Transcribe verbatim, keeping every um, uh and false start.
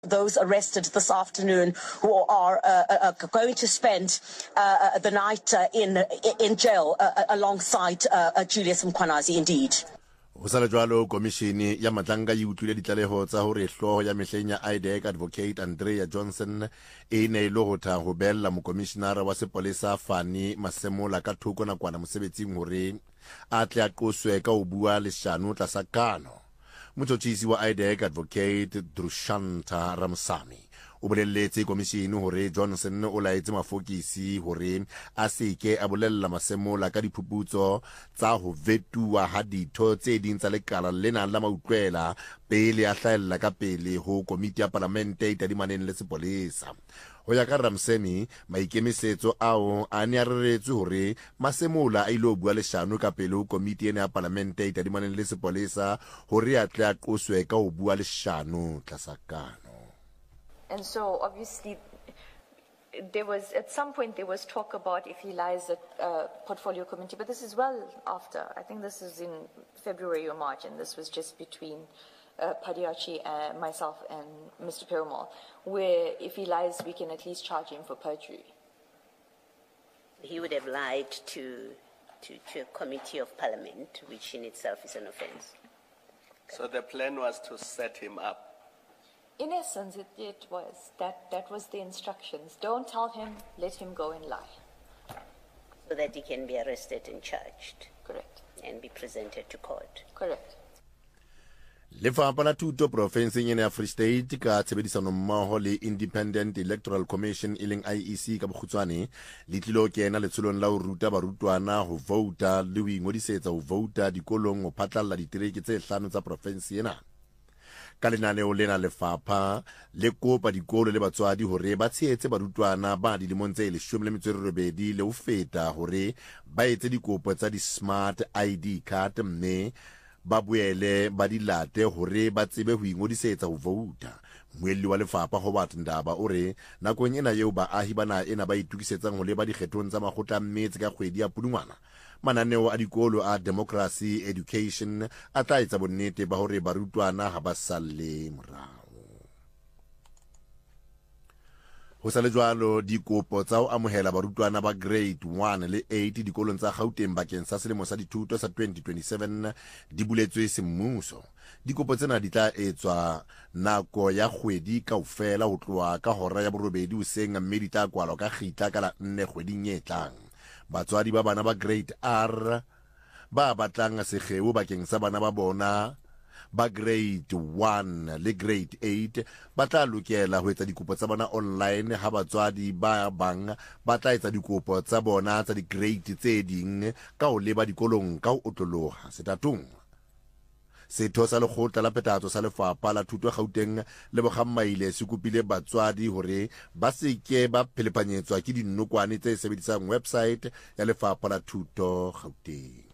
Those arrested this afternoon who are uh, uh, going to spend uh, the night uh, in in jail uh, alongside uh, uh, Julius Mkhwanazi indeed. Ho sala jwalo komishini ya matlanga yi utlwile ditlaleho tsa hore hloho ya mehleng ya I D E C Advocate Andrea Johnson e ne ile ho tha ho bella mokomishenara wa sepolesa Fani Masemola ka thoko nakwana mosebetsing hore a tle a qoswe ka ho bua leshano tlasa kano. Motjhotjhisi wa I D E C Advocate Drushanta Ramsamy o bolelletse komishini hore Johnson o laetse mafokisi hore a seke a bolella Masemola ka diphuputso tsa ho vetua ha ditho tse ding tsa lekala lena la mautlwela pele a hlaella ka pele ho komiti ya parlamente e tadimaneng le sepolesa. Ho ya ka Ramsamy, maikemisetso ao a ne a reretswe hore Masemola a ilo bua leshano ka pele ho komiti ena ya parlamente e tadimaneng le sepolesa hore a tle a qoswe ka ho bua leshano tlasa kano. And so obviously there was, at some point there was talk about if he lies at uh, portfolio committee, but this is well after. I think this is in February or March, and this was just between uh, Padiachi and myself and Mister Perumal, where if he lies, we can at least charge him for perjury. He would have lied to, to, to a committee of parliament, which in itself is an offense. So the plan was to set him up? In essence, it, it was. That, that was the instructions. Don't tell him, let him go and lie. So that he can be arrested and charged. Correct. And be presented to court. Correct. Lefapha la Thuto Profenseng ya Free State ka tshebedisano mmoho le Independent Electoral Commission e leng I E C ka bokgutswane le tlilo kena letsholong la ho ruta barutwana ho vouta le ho ingodisetsa ho vouta dikolong ho phatlalla ditereke tse hlano tsa province ena. Ka lenaneo lena lefapha le kopa dikolo le batswadi hore ba tshehetse barutwana ba dilemong tse leshome le metso e robedi le ho feta hore ba etse dikopo tsa di-smart I D card mme ba boele ba dilate hore ba tsebe ho ingodisetsa ho vouta. Moelli wa lefapha Hobart Ndaba o re nakong ena eo baahi bana ena ba itukisetsang ho leba dikgethong tsa makgotla a mmetse ka kgwedi ya Pudungwana, mananeo a dikolo a democracy education a tla etsa bonnete ba hore barutwana ha ba salle morao. Ho sa le jwalo dikopo tsa ho amohela barutwana ba grade one le eight dikolong tsa Gauteng bakeng sa selemo sa dithuto sa twenty twenty-seven di buletswe semmuso. Dikopo tsena di tla etswa nako ya kgwedi kaofela ho tloha ka hora ya borobedi hoseng mme di tla kwalwa ka kgitla ka la nne kgweding e tlang. Batswadi ba bana ba grade R ba batlang sekgeo bakeng sa bana ba bona ba grade one le grade eight ba tla lokela ho etsa dikopo tsa bona online ha batswadi ba bang ba tla etsa dikopo tsa bona tsa di grade tse ding ka ho leba dikolong ka ho otloloha setatong. Setho sa lekgotla la phethahatso sa lefapha la thuto Gauteng le bogammaile se kopile batswadi hore ba seke ba phelepanyetswa ke dinokwane tse sebedisang website ya lefapha la thuto Gauteng.